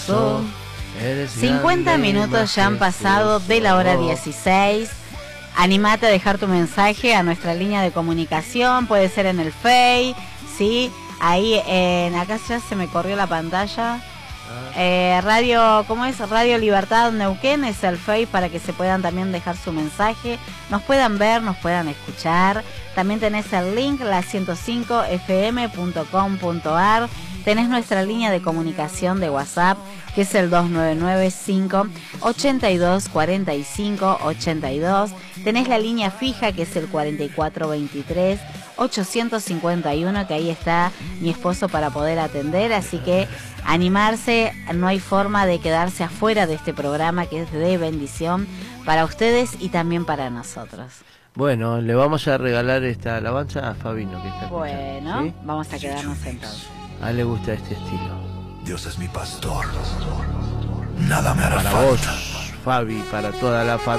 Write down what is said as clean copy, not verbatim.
50 minutos ya han pasado de la hora 16. Animate a dejar tu mensaje a nuestra línea de comunicación, puede ser en el Face, ¿sí? Ahí acá ya se me corrió la pantalla. Radio, ¿cómo es? Radio Libertad Neuquén es el Face para que se puedan también dejar su mensaje, nos puedan ver, nos puedan escuchar. También tenés el link, la105fm.com.ar. Tenés nuestra línea de comunicación de WhatsApp, que es el 2995-8245-82. Tenés la línea fija, que es el 4423-851, que ahí está mi esposo para poder atender. Así que animarse, no hay forma de quedarse afuera de este programa, que es de bendición para ustedes y también para nosotros. Bueno, le vamos a regalar esta alabanza a Fabino, que está escuchando. Bueno, ¿sí? Vamos a quedarnos sentados. A él le gusta este estilo. Dios es mi pastor, nada me hará para falta. Vos, Fabi, para toda la familia.